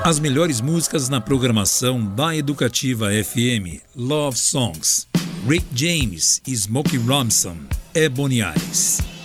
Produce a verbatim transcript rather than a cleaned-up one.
As melhores músicas na programação da Educativa F M. Love Songs. Rick James e Smokey Robinson. Ebony Eyes.